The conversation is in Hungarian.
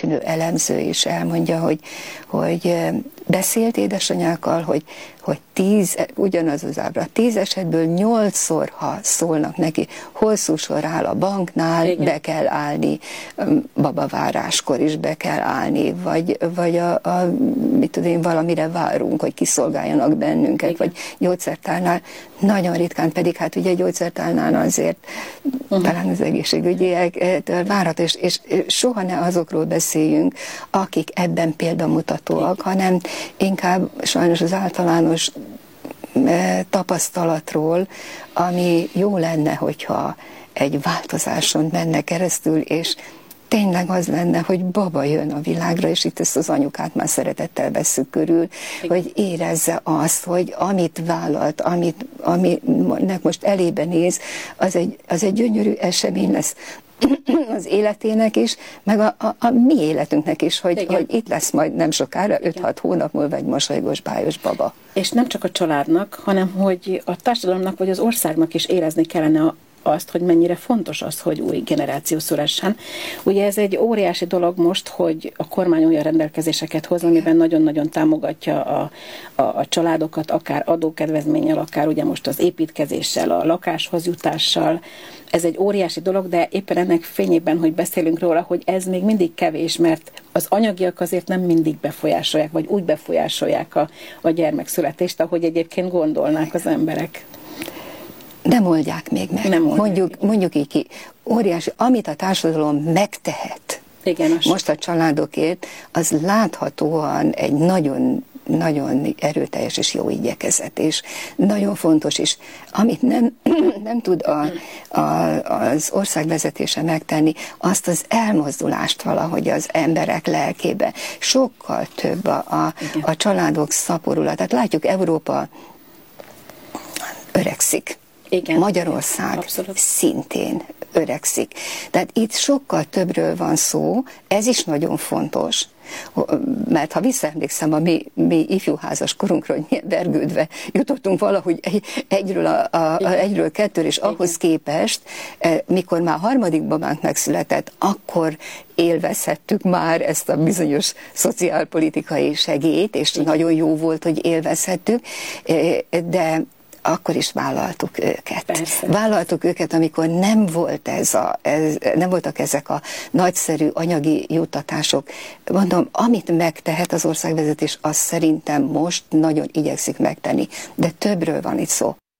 kitűnő elemző is elmondja, hogy beszélt édesanyákkal, hogy 10, ugyanaz az ábra, 10 esetből 8-szor, ha szólnak neki, hosszú sor áll a banknál, igen, be kell állni, babaváráskor is be kell állni, vagy mit tudom én, valamire várunk, hogy kiszolgáljanak bennünket, igen, vagy gyógyszertárnál, nagyon ritkán, pedig hát ugye gyógyszertárnál azért talán az egészségügyiek várható, és soha ne azokról beszéljünk, akik ebben példamutatóak, hanem inkább sajnos az általános tapasztalatról, ami jó lenne, hogyha egy változáson menne keresztül, és tényleg az lenne, hogy baba jön a világra, és itt ezt az anyukát már szeretettel vesszük körül, hogy érezze azt, hogy amit vállalt, aminek most elébe néz, az egy gyönyörű esemény lesz az életének is, meg a mi életünknek is, hogy itt lesz majd nem sokára, 5-6 hónap múlva egy mosolygós, bájos baba. És nem csak a családnak, hanem hogy a társadalomnak vagy az országnak is érezni kellene azt, hogy mennyire fontos az, hogy új generáció szülessen. Ugye ez egy óriási dolog most, hogy a kormány olyan rendelkezéseket hoz, amiben nagyon-nagyon támogatja a családokat, akár adókedvezménnyel, akár ugye most az építkezéssel, a lakáshoz jutással. Ez egy óriási dolog, de éppen ennek fényében, hogy beszélünk róla, hogy ez még mindig kevés, mert az anyagiak azért nem mindig befolyásolják, vagy úgy befolyásolják a gyermekszületést, ahogy egyébként gondolnák az emberek. Nem oldják még meg. Mondjuk így ki. Óriási, amit a társadalom megtehet, igen, most a családokért, az láthatóan egy nagyon erőteljes és jó igyekezet, és nagyon fontos is. Amit nem tud az ország vezetése megtenni, azt az elmozdulást valahogy az emberek lelkébe. Sokkal több a családok szaporulatát. Látjuk, Európa öregszik. Igen, Magyarország abszolút szintén öregszik. Tehát itt sokkal többről van szó, ez is nagyon fontos, mert ha visszaemlékszem a mi ifjúházas korunkról, hogy milyen vergődve jutottunk valahogy egyről kettőre, és ahhoz képest, mikor már harmadik babánk megszületett, akkor élvezhettük már ezt a bizonyos szociálpolitikai segélyt, és nagyon jó volt, hogy élvezhettük, de akkor is vállaltuk őket. Persze. Vállaltuk őket, amikor nem voltak ezek a nagyszerű anyagi juttatások. Mondom, amit megtehet az országvezetés, azt szerintem most nagyon igyekszik megtenni, de többről van itt szó.